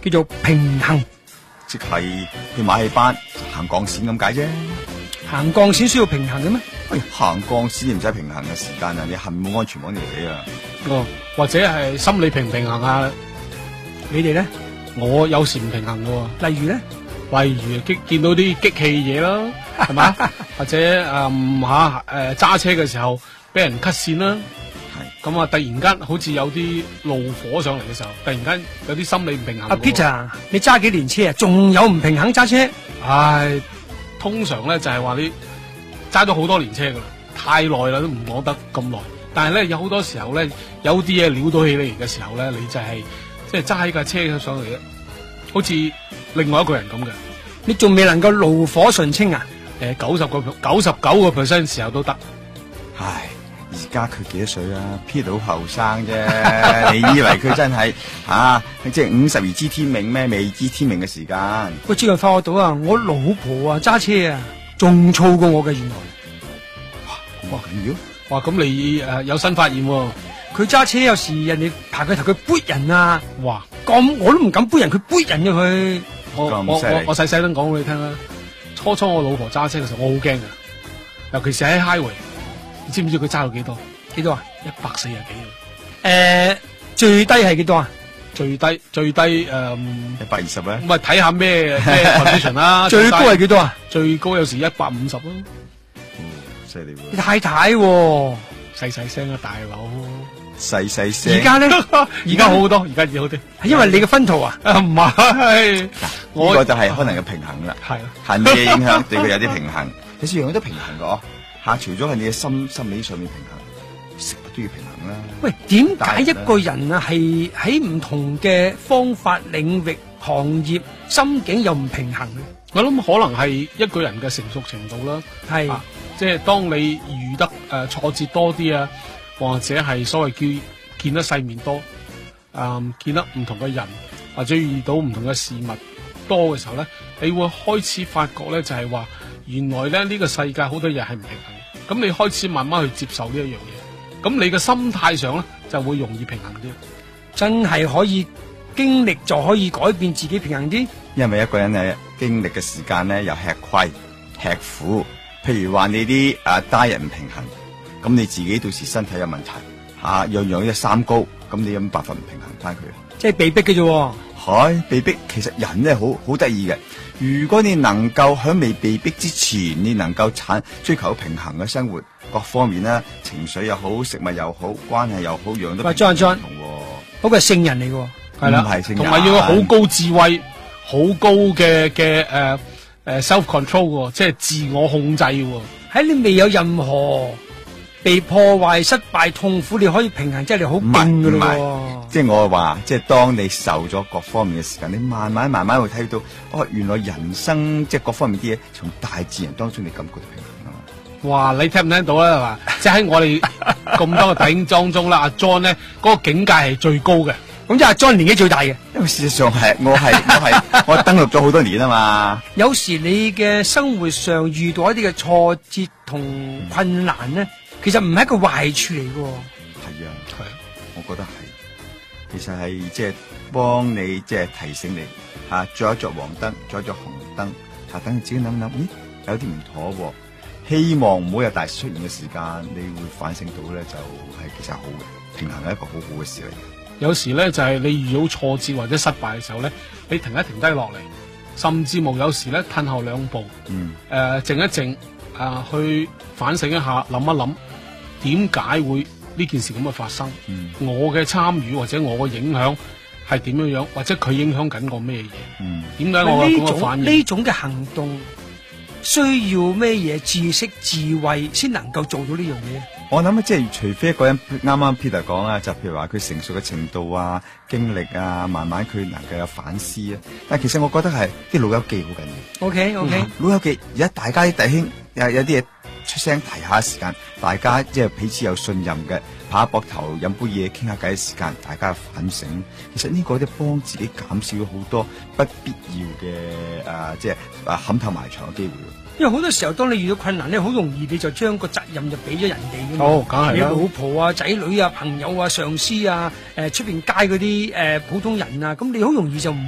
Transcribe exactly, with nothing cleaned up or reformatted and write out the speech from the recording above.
叫做平衡。 即係去馬戲班行鋼線咁解啫。 行鋼線需要平衡嘅咩？ 喂，行鋼線你唔使平衡嘅時間啊，你係冇安全網嚟啊。 哦，或者係心理平唔平衡啊？ 你哋咧？ 我有時唔平衡嘅。 例如咧？ 例如激見到啲激氣嘢啦，係嘛？或者誒吓誒揸車嘅時候俾人 cut 線啦。咁啊！突然間好似有啲怒火上嚟嘅時候，突然間有啲心理唔平衡。 阿 Peter，你揸幾年車啊？仲有唔平衡揸車？ 唉，通常咧就係話你揸咗好多年車噶啦，太耐啦都唔講得咁耐。但係咧有好多時候咧，有啲嘢撩到起你嘅時候咧，你就係即係揸起架車上嚟咧，好似另外一個人咁嘅。 你仲未能夠怒火純青啊？ 誒，九十個九十九個 percent 時候都得。 唉。而家佢幾多歲啊 ？Peter 好後生啫，你以為佢真係吓、啊，即係五十而知天命咩？未知天命嘅時間。 喂，最近發覺到啊，我老婆啊揸車啊，仲燥過我嘅原來。 哇，咁緊要？ 哇，咁你誒、呃、有新發現喎、啊？ 佢揸車有時人哋爬佢頭，佢杯人啊！ 哇， 咁我都唔敢杯人，佢杯人嘅佢。 我我我我細細聲講俾你聽啦。初初我老婆揸車嘅時候，我好驚㗎，尤其是喺 highway。你知唔知佢揸到幾多？ 幾多啊？ 一百四十幾。 誒，最低係幾多啊？ 最低最低誒， 一百二十咧。 咁咪睇下咩咩 condition 啦。 最高係幾多啊？ 最高有時一百五十咯。 哦，犀利喎！ 你太太喎， 細細聲啊，大佬。 細細聲。 而家咧？ 而家好好多，而家好啲。 係因為你嘅分途啊？ 唔係， 我呢個就係可能嘅平衡啦。 係啊， 係你嘅影響對佢有啲平衡。其實樣樣都平衡嘅哦。吓，除咗係你嘅心心理上面平衡，食物都要平衡啦。 喂，點解一個人啊係喺唔同嘅方法、領域、行業、心境又唔平衡咧？ 我諗可能係一個人嘅成熟程度啦。 係、 啊，即係當你遇得誒、呃、挫折多啲啊，或者係所謂叫見得世面多，誒、嗯、見得唔同嘅人，或者遇到唔同嘅事物多嘅時候咧，你會開始發覺咧，就係、是、話。原來咧呢、這個世界好多嘢係唔平衡，咁你開始慢慢去接受呢一樣嘢，咁你嘅心態上咧就會容易平衡啲。 真係可以經歷就可以改變自己平衡啲。 因為一個人嘅經歷嘅時間咧又吃虧吃苦，譬如話你啲誒 diet 唔平衡，咁你自己到時身體有問題吓、啊，樣樣一三高，咁你有冇辦法唔平衡翻佢？ 即係被逼嘅啫。 係被逼，其實人咧好好得意嘅。如果你能夠喺未被逼之前，你能夠產追求平衡嘅生活，各方面咧，情緒又好，食物又好，關係又好，樣都平衡。喂 John John，嗰個係聖人嚟嘅， 係啦，同埋要有好高智慧、好高嘅嘅誒誒 self control，即係自我控制。 喺你未有任何被破壞、失敗、痛苦，你可以平衡，即係你好勁噶咯。 即係我話，即係當你受咗各方面嘅時間，你慢慢慢慢會睇到，哦，原來人生即係各方面啲嘢，從大自然當中你感覺到平衡啊嘛。 哇！你聽唔聽到咧？係嘛？即係喺我哋咁多個弟兄當中啦，阿 John 咧嗰個境界係最高嘅。 咁即係阿 John 年紀最大嘅， 因為事實上係我係我係我登錄咗好多年啊嘛。 有時你嘅生活上遇到一啲嘅挫折同困難咧。嗯其實唔係一個壞處嚟嘅。 係啊，係啊，我覺得係。其實係即係幫你即係提醒你吓，着一着黃燈，着一着紅燈，吓等你自己諗諗，咦，有啲唔妥喎。希望唔好有大事出現嘅時間，你會反省到咧，就係其實好嘅，平衡係一個好好嘅事嚟嘅。 有時咧就係、是、你遇到挫折或者失敗嘅時候咧，你停一停低落嚟，甚至冇有時咧褪後兩步， 嗯，誒、 呃、靜一靜，啊、呃、去反省一下，諗一諗。點解會呢件事咁嘅發生？嗯、我嘅參與或者我嘅影響係點樣樣，或者佢影響緊我咩嘢？點解我咁嘅反應？ 呢種嘅行動需要咩嘢知識智慧先能夠做到呢樣嘢？ 我諗即係除非一個人啱啱 Peter 講啊，就譬如話佢成熟嘅程度啊、經歷啊，慢慢佢能夠有反思啊。但係其實我覺得係啲老友記好緊要。 OK OK， 嗯、老友記而家大家啲弟兄有有啲嘢出聲提下時間，大家即係彼此有信任嘅，拍下膊頭飲杯嘢傾下偈嘅時間，大家反省。其實呢個都幫自己減少咗好多不必要嘅誒、呃，即係誒冚頭埋牆嘅機會。 因為好多時候，當你遇到困難咧，好容易你就將個責任就俾咗人哋㗎嘛。 哦，梗係啦。 你老婆啊、仔女啊、朋友啊、上司啊、誒出邊街嗰啲誒普通人啊，咁你好容易就唔